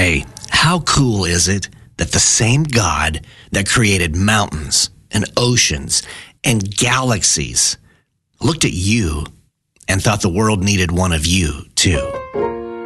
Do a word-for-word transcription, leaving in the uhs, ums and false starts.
Hey, how cool is it that the same God that created mountains and oceans and galaxies looked at you and thought the world needed one of you too?